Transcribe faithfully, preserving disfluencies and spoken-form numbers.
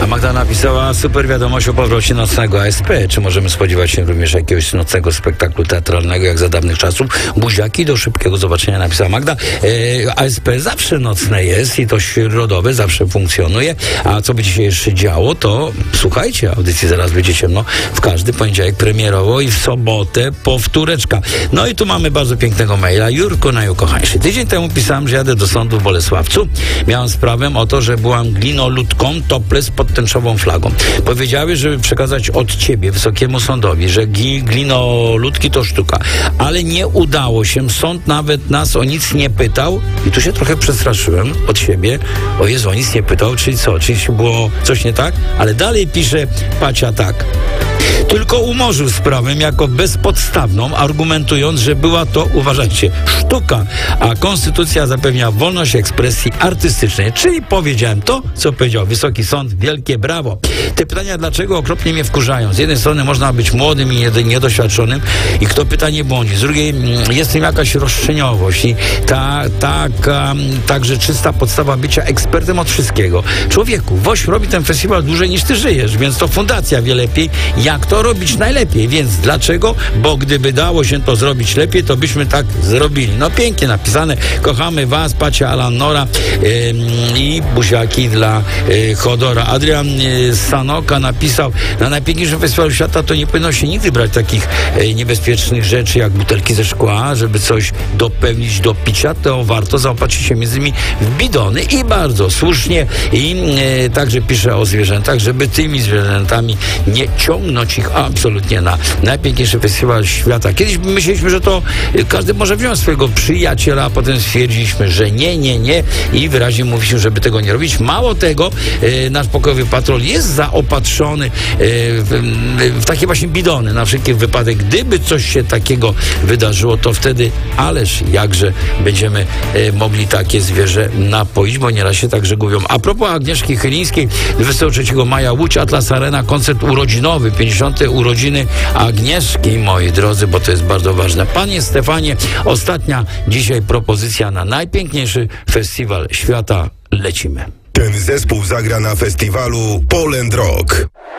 A Magda napisała super wiadomość o powrocie nocnego A S P. Czy możemy spodziewać się również jakiegoś nocnego spektaklu teatralnego, jak za dawnych czasów? Buziaki, do szybkiego zobaczenia, napisała Magda. E, A S P zawsze nocne jest i to środowe zawsze funkcjonuje. A co by się jeszcze działo, to słuchajcie, audycji zaraz będzie ciemno. W każdy poniedziałek premierowo i w sobotę powtóreczka. No i tu mamy bardzo pięknego maila. Jurko, najukochańszy. Tydzień temu pisałem, że jadę do sądu w Bolesławcu. Miałem sprawę o to, że byłam glinoludką topless pod tęczową flagą. Powiedziały, żeby przekazać od ciebie Wysokiemu Sądowi, że gi- glinoludki to sztuka. Ale nie udało się. Sąd nawet nas o nic nie pytał. I tu się trochę przestraszyłem od siebie. O Jezu, o nic nie pytał. Czyli co? Czyli było coś nie tak? Ale dalej pisze Pacia tak. Tylko umorzył sprawę jako bezpodstawną, argumentując, że była to, uważajcie, sztuka, a konstytucja zapewnia wolność ekspresji artystycznej. Czyli powiedziałem to, co powiedział Wysoki Sąd. Wielkie brawo. Te pytania, dlaczego, okropnie mnie wkurzają. Z jednej strony można być młodym i niedoświadczonym i kto pyta, nie błądzi. Z drugiej jest w tym jakaś roszczeniowość i ta, taka także czysta podstawa bycia ekspertem od wszystkiego. Człowieku, Woś robi ten festiwal dłużej niż ty żyjesz, więc to fundacja wie lepiej, jak to robić najlepiej. Więc dlaczego? Bo gdyby dało się to zrobić lepiej, to byśmy tak zrobili. No pięknie napisane. Kochamy was, Pacia, Alan Nora yy, i buziaki dla yy, Chodora. Adrian yy, Sanoka napisał, na najpiękniejszym festiwalu świata to nie powinno się nigdy brać takich yy, niebezpiecznych rzeczy, jak butelki ze szkła, żeby coś dopełnić do picia, to warto zaopatrzyć się między innymi w bidony i bardzo słusznie. I yy, także pisze o zwierzętach, żeby tymi zwierzętami nie ciągnąć ich absolutnie na najpiękniejszy festiwal świata. Kiedyś myśleliśmy, że to każdy może wziąć swojego przyjaciela, a potem stwierdziliśmy, że nie, nie, nie i wyraźnie mówiliśmy, żeby tego nie robić. Mało tego, e, nasz pokojowy patrol jest zaopatrzony e, w, w takie właśnie bidony na wszelki wypadek. Gdyby coś się takiego wydarzyło, to wtedy ależ jakże będziemy e, mogli takie zwierzę napoić, bo nieraz się także gubią. A propos Agnieszki Chylińskiej, dwudziestego trzeciego maja Łódź, Atlas Arena, koncert urodzinowy, pięćdziesiąte urodziny Agnieszki, moi drodzy, bo to jest bardzo ważne. Panie Stefanie, ostatnia dzisiaj propozycja na najpiękniejszy festiwal świata. Lecimy. Ten zespół zagra na festiwalu Poland Rock.